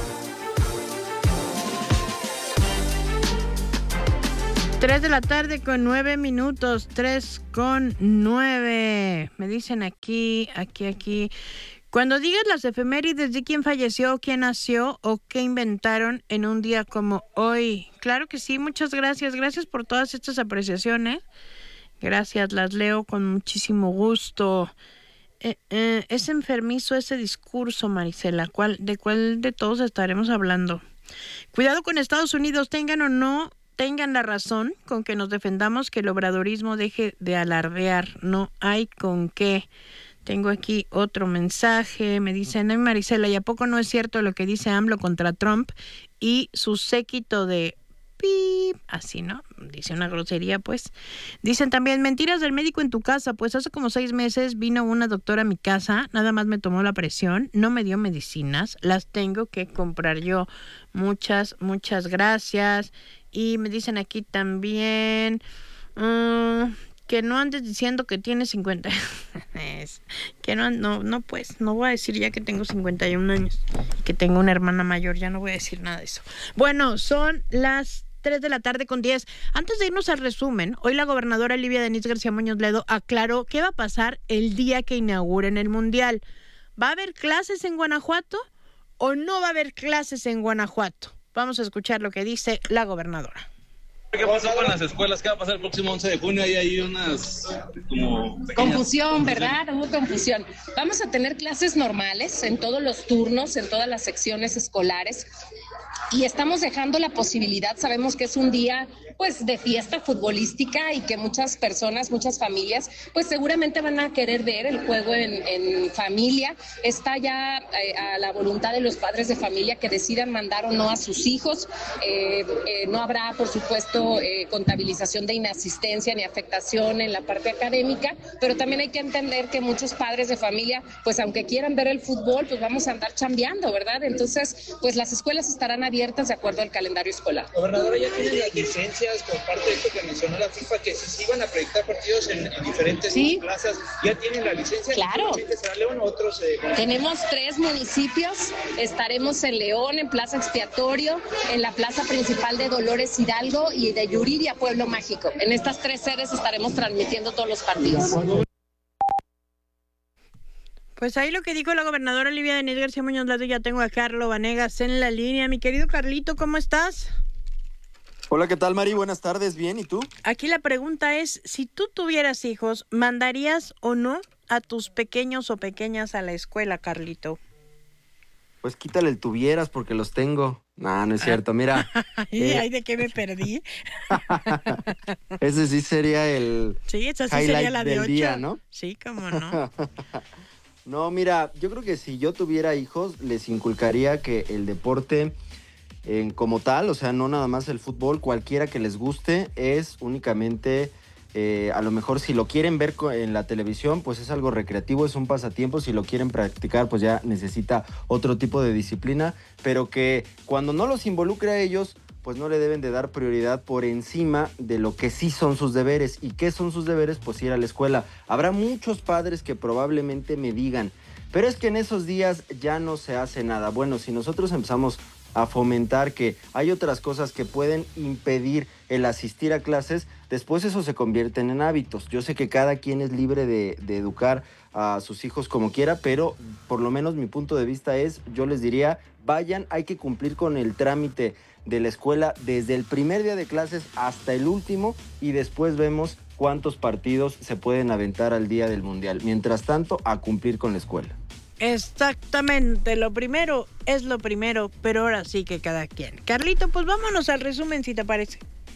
Tres de la tarde con nueve minutos, tres con nueve. Me dicen aquí, aquí, aquí. Cuando digas las efemérides de quién falleció, quién nació o qué inventaron en un día como hoy. Claro que sí, muchas gracias. Gracias por todas estas apreciaciones. Gracias, las leo con muchísimo gusto. Eh, eh, es enfermizo ese discurso, Marisela. ¿Cuál, ¿De cuál de todos estaremos hablando? Cuidado con Estados Unidos, tengan o no tengan la razón con que nos defendamos, que el obradorismo deje de alardear. No hay con qué. Tengo aquí otro mensaje. Me dicen, ay Marisela, ¿y a poco no es cierto lo que dice AMLO contra Trump y su séquito de pip? Así, ¿no? Dice una grosería, pues. Dicen también, mentiras del médico en tu casa. Pues hace como seis meses vino una doctora a mi casa, nada más me tomó la presión, no me dio medicinas, las tengo que comprar yo. Muchas, muchas gracias. Y me dicen aquí también uh, que no andes diciendo que tienes cincuenta. que no, no, no, pues, no voy a decir ya que tengo cincuenta y un años y que tengo una hermana mayor, ya no voy a decir nada de eso. Bueno, son las tres de la tarde con diez. Antes de irnos al resumen, hoy la gobernadora Livia Denisse García Muñoz Ledo aclaró qué va a pasar el día que inauguren el Mundial. ¿Va a haber clases en Guanajuato o no va a haber clases en Guanajuato? Vamos a escuchar lo que dice la gobernadora.
¿Qué pasó con las escuelas? ¿Qué va a pasar el próximo once de junio? Ahí hay unas como pequeñas...
Confusión, ¿verdad? Hubo confusión. Vamos a tener clases normales en todos los turnos, en todas las secciones escolares. Y estamos dejando la posibilidad, sabemos que es un día pues de fiesta futbolística y que muchas personas, muchas familias, pues seguramente van a querer ver el juego en, en familia. Está ya eh, a la voluntad de los padres de familia que decidan mandar o no a sus hijos. Eh, eh, no habrá, por supuesto, eh, contabilización de inasistencia ni afectación en la parte académica, pero también hay que entender que muchos padres de familia, pues aunque quieran ver el fútbol, pues vamos a andar chambeando, ¿verdad? Entonces, pues las escuelas estarán abiertas de acuerdo al calendario escolar.
Gobernadora, ya tienen las licencias por parte de esto que mencionó la FIFA, que si se iban a proyectar partidos en, en diferentes ¿Sí? plazas, ya tienen la licencia.
Claro.
¿Será León o otros? Eh,
Tenemos tres municipios, estaremos en León, en Plaza Expiatorio, en la plaza principal de Dolores Hidalgo y de Yuriria, Pueblo Mágico. En estas tres sedes estaremos transmitiendo todos los partidos.
Pues ahí lo que dijo la gobernadora Livia Denisse García Muñoz Ledo. Ya tengo a Carlo Vanegas en la línea. Mi querido Carlito, ¿cómo estás?
Hola, ¿qué tal, Mari? Buenas tardes, ¿bien? ¿Y tú?
Aquí la pregunta es, si tú tuvieras hijos, ¿mandarías o no a tus pequeños o pequeñas a la escuela, Carlito?
Pues quítale el tuvieras porque los tengo. No, no es cierto, mira.
Ay, eh... ay, ¿de qué me perdí?
Ese sí sería el
Sí, esa sí sería la de ocho.
Día, ¿no?
Sí, cómo no.
No, mira, yo creo que si yo tuviera hijos, les inculcaría que el deporte en como tal, o sea, no nada más el fútbol, cualquiera que les guste, es únicamente, eh, a lo mejor si lo quieren ver en la televisión, pues es algo recreativo, es un pasatiempo, si lo quieren practicar, pues ya necesita otro tipo de disciplina, pero que cuando no los involucre a ellos, pues no le deben de dar prioridad por encima de lo que sí son sus deberes. ¿Y qué son sus deberes? Pues ir a la escuela. Habrá muchos padres que probablemente me digan, pero es que en esos días ya no se hace nada. Bueno, si nosotros empezamos a fomentar que hay otras cosas que pueden impedir el asistir a clases, después eso se convierten en hábitos. Yo sé que cada quien es libre de, de educar a sus hijos como quiera, pero por lo menos mi punto de vista es, yo les diría, vayan, hay que cumplir con el trámite de la escuela desde el primer día de clases hasta el último y después vemos cuántos partidos se pueden aventar al día del Mundial. Mientras tanto, a cumplir con la escuela.
Exactamente, lo primero es lo primero, pero ahora sí que cada quien. Carlito, pues vámonos al resumen, si te parece.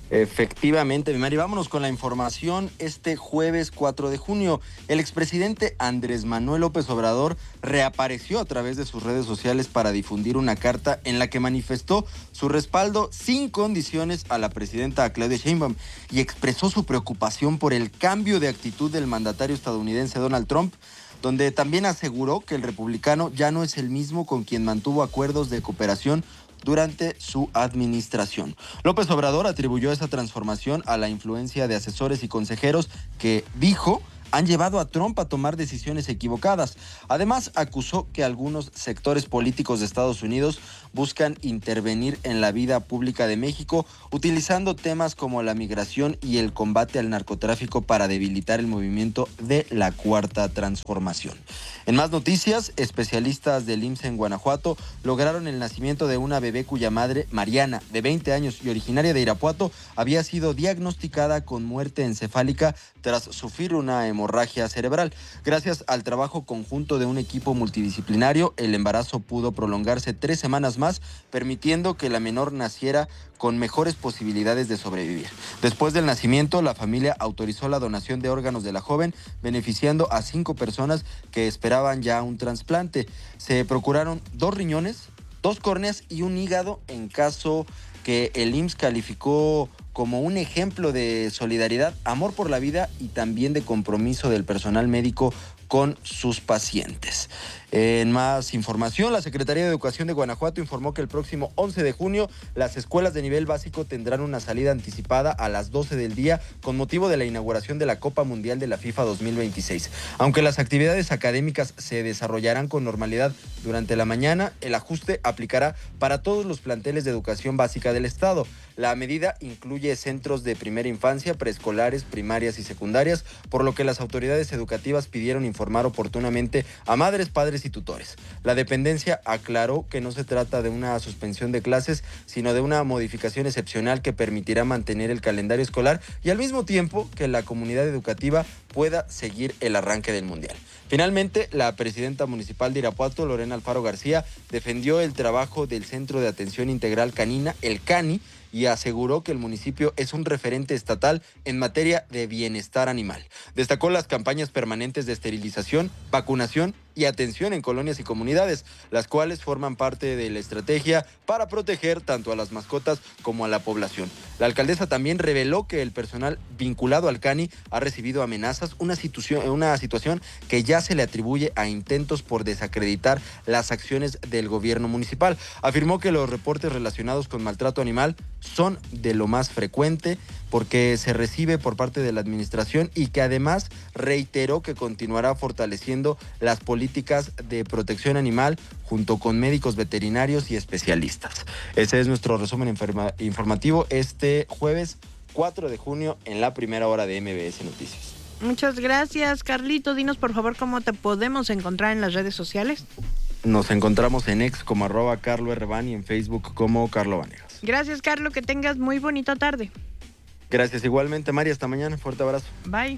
Efectivamente, mi Mari. Vámonos con la información. Este jueves cuatro de junio, el expresidente Andrés Manuel López Obrador reapareció a través de sus redes sociales para difundir una carta en la que manifestó su respaldo sin condiciones a la presidenta Claudia Sheinbaum y expresó su preocupación por el cambio de actitud del mandatario estadounidense Donald Trump, donde también aseguró que el republicano ya no es el mismo con quien mantuvo acuerdos de cooperación durante su administración. López Obrador atribuyó esa transformación a la influencia de asesores y consejeros que, dijo, han llevado a Trump a tomar decisiones equivocadas. Además, acusó que algunos sectores políticos de Estados Unidos buscan intervenir en la vida pública de México, utilizando temas como la migración y el combate al narcotráfico para debilitar el movimiento de la Cuarta Transformación. En más noticias, especialistas del I M S S en Guanajuato lograron el nacimiento de una bebé cuya madre, Mariana, de veinte años y originaria de Irapuato, había sido diagnosticada con muerte encefálica tras sufrir una hemorragia cerebral. Gracias al trabajo conjunto de un equipo multidisciplinario, el embarazo pudo prolongarse tres semanas más, permitiendo que la menor naciera con mejores posibilidades de sobrevivir. Después del nacimiento, la familia autorizó la donación de órganos de la joven, beneficiando a cinco personas que esperaban ya un trasplante. Se procuraron dos riñones, dos córneas y un hígado en caso que el I M S S calificó como un ejemplo de solidaridad, amor por la vida y también de compromiso del personal médico con sus pacientes. En más información, la Secretaría de Educación de Guanajuato informó que el próximo once de junio las escuelas de nivel básico tendrán una salida anticipada a las doce del día con motivo de la inauguración de la Copa Mundial de la FIFA dos mil veintiséis. Aunque las actividades académicas se desarrollarán con normalidad durante la mañana, el ajuste aplicará para todos los planteles de educación básica del estado. La medida incluye centros de primera infancia, preescolares, primarias y secundarias, por lo que las autoridades educativas pidieron informar oportunamente a madres, padres y tutores. La dependencia aclaró que no se trata de una suspensión de clases, sino de una modificación excepcional que permitirá mantener el calendario escolar y al mismo tiempo que la comunidad educativa pueda seguir el arranque del Mundial. Finalmente, la presidenta municipal de Irapuato, Lorena Alfaro García, defendió el trabajo del Centro de Atención Integral Canina, el CANI, y aseguró que el municipio es un referente estatal en materia de bienestar animal. Destacó las campañas permanentes de esterilización, vacunación y atención en colonias y comunidades, las cuales forman parte de la estrategia para proteger tanto a las mascotas como a la población. La alcaldesa también reveló que el personal vinculado al CANI ha recibido amenazas, una situación, una situación que ya se le atribuye a intentos por desacreditar las acciones del gobierno municipal. Afirmó que los reportes relacionados con maltrato animal son de lo más frecuente porque se recibe por parte de la administración y que además reiteró que continuará fortaleciendo las políticas de protección animal junto con médicos veterinarios y especialistas. Ese es nuestro resumen informa- informativo este jueves cuatro de junio en la primera hora de M B S Noticias.
Muchas gracias, Carlito. Dinos por favor cómo te podemos encontrar en las redes sociales.
Nos encontramos en X como arroba Carlo R. Van y en Facebook como Carlo Vanegas.
Gracias, Carlos, que tengas muy bonita tarde.
Gracias igualmente, Mari, hasta mañana, fuerte abrazo.
Bye.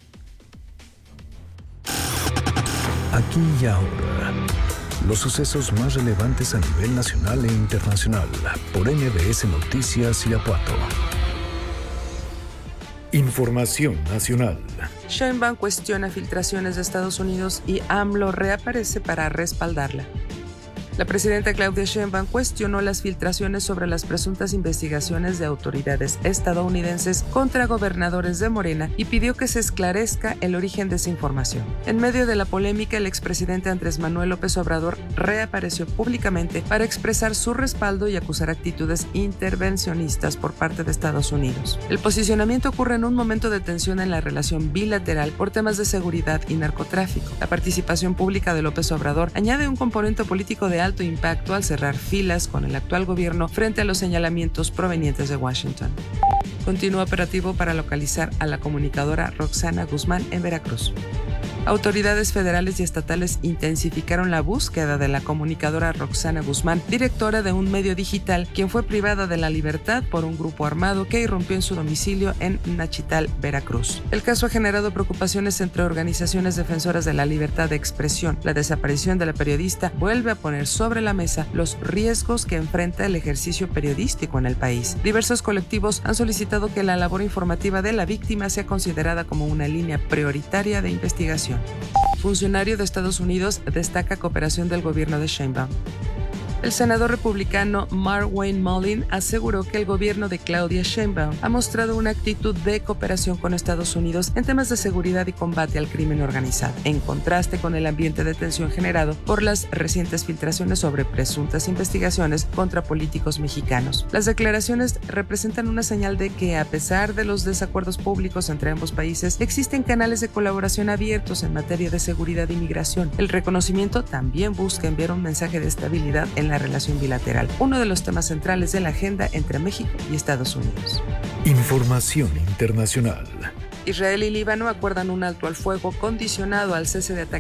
Aquí y ahora, los sucesos más relevantes a nivel nacional e internacional por M B S Noticias Irapuato. Información nacional.
Sheinbaum cuestiona filtraciones de Estados Unidos y AMLO reaparece para respaldarla. La presidenta Claudia Sheinbaum cuestionó las filtraciones sobre las presuntas investigaciones de autoridades estadounidenses contra gobernadores de Morena y pidió que se esclarezca el origen de esa información. En medio de la polémica, el expresidente Andrés Manuel López Obrador reapareció públicamente para expresar su respaldo y acusar actitudes intervencionistas por parte de Estados Unidos. El posicionamiento ocurre en un momento de tensión en la relación bilateral por temas de seguridad y narcotráfico. La participación pública de López Obrador añade un componente político de alto impacto al cerrar filas con el actual gobierno frente a los señalamientos provenientes de Washington. Continúa operativo para localizar a la comunicadora Roxana Guzmán en Veracruz. Autoridades federales y estatales intensificaron la búsqueda de la comunicadora Roxana Guzmán, directora de un medio digital, quien fue privada de la libertad por un grupo armado que irrumpió en su domicilio en Nachital, Veracruz. El caso ha generado preocupaciones entre organizaciones defensoras de la libertad de expresión. La desaparición de la periodista vuelve a poner sobre la mesa los riesgos que enfrenta el ejercicio periodístico en el país. Diversos colectivos han solicitado que la labor informativa de la víctima sea considerada como una línea prioritaria de investigación. Funcionario de Estados Unidos destaca cooperación del gobierno de Sheinbaum. El senador republicano Mark Wayne Mullin aseguró que el gobierno de Claudia Sheinbaum ha mostrado una actitud de cooperación con Estados Unidos en temas de seguridad y combate al crimen organizado, en contraste con el ambiente de tensión generado por las recientes filtraciones sobre presuntas investigaciones contra políticos mexicanos. Las declaraciones representan una señal de que, a pesar de los desacuerdos públicos entre ambos países, existen canales de colaboración abiertos en materia de seguridad y migración. El reconocimiento también busca enviar un mensaje de estabilidad en la relación bilateral, uno de los temas centrales de la agenda entre México y Estados Unidos.
Información internacional.
Israel y Líbano acuerdan un alto al fuego condicionado al cese de ataques